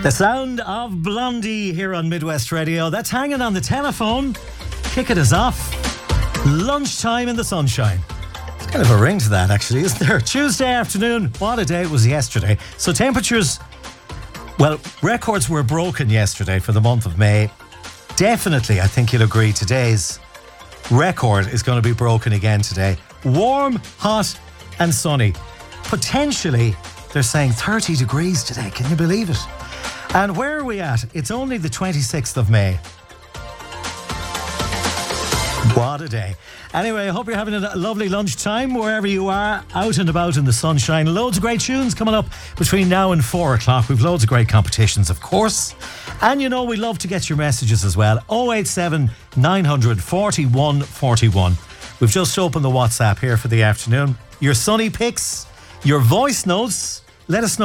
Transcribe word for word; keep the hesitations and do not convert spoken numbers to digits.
The sound of Blondie here on Midwest Radio. That's hanging on the telephone. Kicking us off. Lunchtime in the sunshine. It's kind of a ring to that, actually, isn't there? Tuesday afternoon. What a day it was yesterday. So temperatures, well, records were broken yesterday for the month of May. Definitely, I think you'll agree, today's record is going to be broken again today. Warm, hot and sunny. Potentially, they're saying thirty degrees today. Can you believe it? And where are we at? It's only the twenty-sixth of May. What a day. Anyway, I hope you're having a lovely lunchtime wherever you are, out and about in the sunshine. Loads of great tunes coming up between now and four o'clock. We've loads of great competitions, of course. And you know, we love to get your messages as well. oh eight seven, nine hundred, forty-one forty-one. We've just opened the WhatsApp here for the afternoon. Your sunny pics, your voice notes. Let us know.